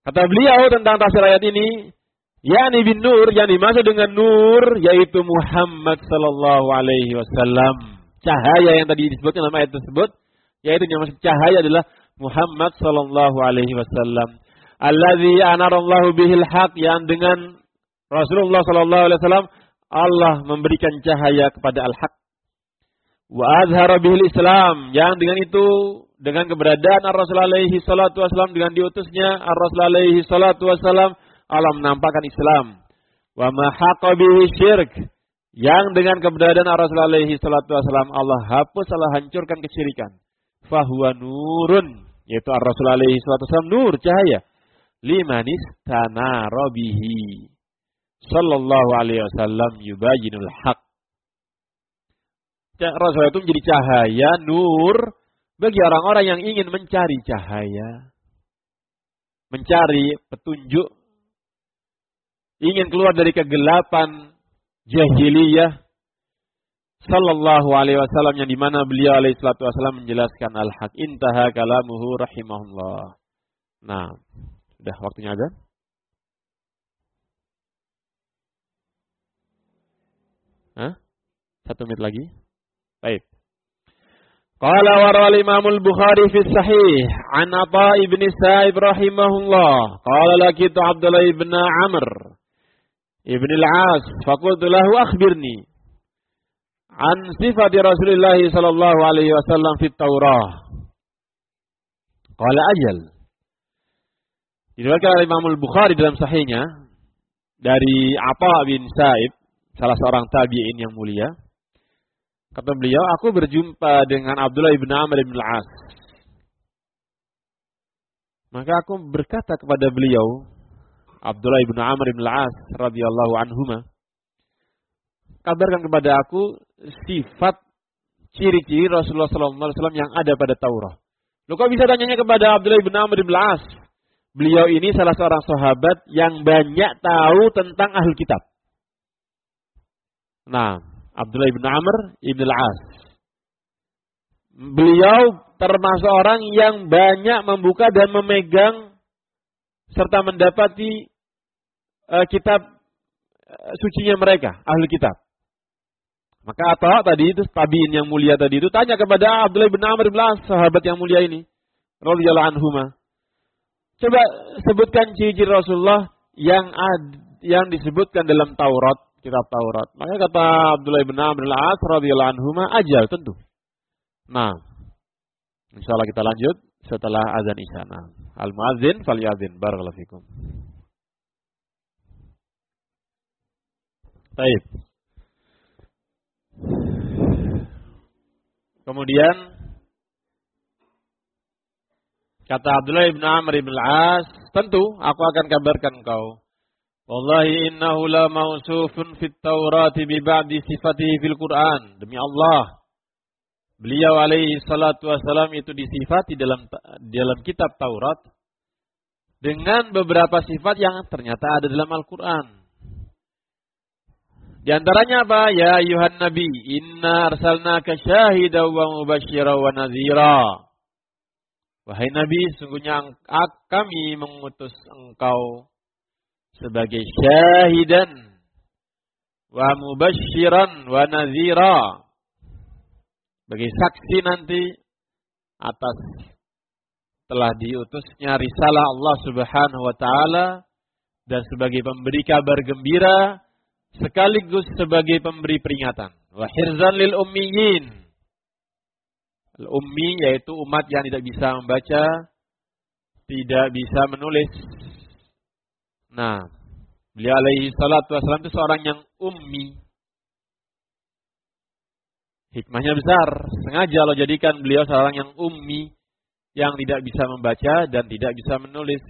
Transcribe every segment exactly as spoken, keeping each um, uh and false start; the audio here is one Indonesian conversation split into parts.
Kata beliau tentang tafsir ayat ini, yakni bin nur, yang dimaksud dengan nur yaitu Muhammad sallallahu alaihi wasallam. Cahaya yang tadi disebutkan dalam ayat tersebut, yaitu yang maksud cahaya adalah Muhammad sallallahu alaihi wasallam. Allazi anarallahu bihil haq, yang dengan Rasulullah sallallahu alaihi wasallam Allah memberikan cahaya kepada al-haq. Wa azhara bihil Islam, yang dengan itu, dengan keberadaan Ar-Rasul alaihi salatu wasallam, dengan diutusnya Ar-Rasul alaihi salatu wasallam, Allah menampakkan Islam. Wa ma haqa bihi syirk, yang dengan keberadaan Ar-Rasul alaihi salatu wasallam Allah hapus, Allah hancurkan kesyirikan. Fahuwa nurun, yaitu Ar-Rasul alaihi salatu wasallam nur, cahaya. Limanis tanara bihi sallallahu alaihi wasallam yubayinul haq. Rasul itu menjadi cahaya, nur, bagi orang-orang yang ingin mencari cahaya, mencari petunjuk, ingin keluar dari kegelapan jahiliyah. Sallallahu alaihi wasallam, yang dimana beliau alaihi salatu wasallam menjelaskan al-haq. Intaha kalamuhu rahimahullah. Nah, sudah waktunya azan. Hah? Satu menit lagi. Baik. Qala wa rawal Imam al-Bukhari fi sahih an Atha ibn Sa'ib rahimahullah. Qala laqitu Abdullah ibn Amr ibn al-As faqultu lahu akhbirni an sifati Rasulullah sallallahu alaihi wasallam fi Taurah. Qala ajal. Diriwayatkan oleh Imam al-Bukhari dalam sahihnya dari Atha bin Sa'ib, salah seorang tabi'in yang mulia. Kata beliau, aku berjumpa dengan Abdullah ibn Amr ibn al-As. Maka aku berkata kepada beliau, Abdullah ibn Amr ibn al-As radhiyallahu anhuma, kabarkan kepada aku sifat ciri-ciri Rasulullah sallallahu alaihi wasallam yang ada pada Taurat. Loh, kok bisa tanyanya kepada Abdullah ibn Amr ibn al-As? Beliau ini salah seorang sahabat yang banyak tahu tentang ahlul kitab. Nah, Abdullah ibn Amr ibn al-As, beliau termasuk orang yang banyak membuka dan memegang serta mendapati uh, kitab uh, sucinya mereka, ahli kitab. Maka Atha tadi itu, tabi'in yang mulia tadi itu, tanya kepada Abdullah ibn Amr ibn al-As, sahabat yang mulia ini, radhiyallahu anhuma. Coba sebutkan ciri-ciri Rasulullah yang ad, yang disebutkan dalam Taurat, kitab Taurat. Maka kata Abdullah bin Amr al-As radhiyallahu anhuma, ajal, tentu. Nah, insyaallah kita lanjut setelah azan isya. Nah, al-muadzin falyadzin, barakallahu fikum. Baik. Kemudian kata Abdullah bin Amr bin al-As, tentu aku akan kabarkan engkau. Wallahi innahu la mausufun fit Taurati bi ba'di sifatihi fil Quran. Demi Allah, beliau alaihi salatu wasalam itu disifati dalam dalam kitab Taurat dengan beberapa sifat yang ternyata ada dalam Al-Quran. Di antaranya apa? Ya ayuhan nabi, inna arsalnaka syahidan wa mubasysyiran wa nadhira. Wahai nabi, sungguhnya kami mengutus engkau sebagai syahidan wa mubasysyiran wa nadhira, sebagai saksi nanti atas telah diutusnya risalah Allah Subhanahu wa taala, dan sebagai pemberi kabar gembira sekaligus sebagai pemberi peringatan. Wa hirzan lil ummiyin. Al-ummi yaitu umat yang tidak bisa membaca, tidak bisa menulis. Nah, beliau alaihi salatu wasallam itu seorang yang ummi. Hikmahnya besar. Sengaja Allah jadikan beliau seorang yang ummi, yang tidak bisa membaca dan tidak bisa menulis.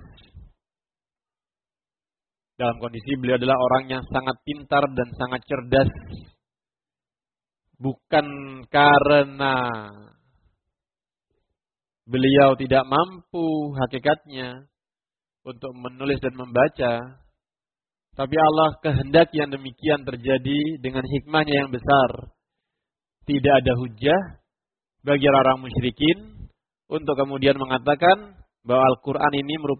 Dalam kondisi beliau adalah orang yang sangat pintar dan sangat cerdas. Bukan karena beliau tidak mampu hakikatnya untuk menulis dan membaca, tapi Allah kehendaki yang demikian terjadi dengan hikmahnya yang besar. Tidak ada hujah bagi orang musyrikin untuk kemudian mengatakan bahwa Al-Quran ini merupakan